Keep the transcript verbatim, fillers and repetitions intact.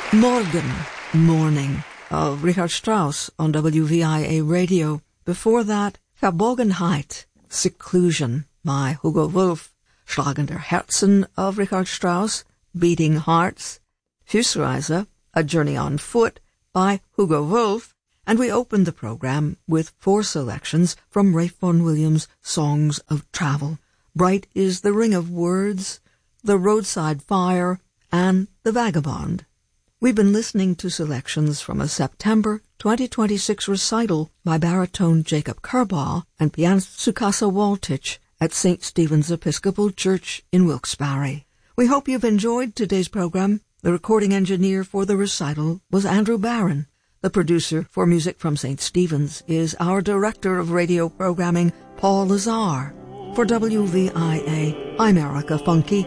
Morgen, Morning, of Richard Strauss on W V I A Radio. Before that, Verborgenheit, Seclusion by Hugo Wolf. Schlagender Herzen of Richard Strauss, Beating Hearts. Fußreise, A Journey on Foot by Hugo Wolf. And we opened the program with four selections from Ralph Vaughan Williams' Songs of Travel. Bright is the Ring of Words, The Roadside Fire, and The Vagabond. We've been listening to selections from a September twenty twenty-six recital by baritone Jacob Kerbau and pianist Tsukasa Waltich at Saint Stephen's Episcopal Church in Wilkes-Barre. We hope you've enjoyed today's program. The recording engineer for the recital was Andrew Barron. The producer for Music from Saint Stephen's is our director of radio programming, Paul Lazar. For W V I A, I'm Erica Funke.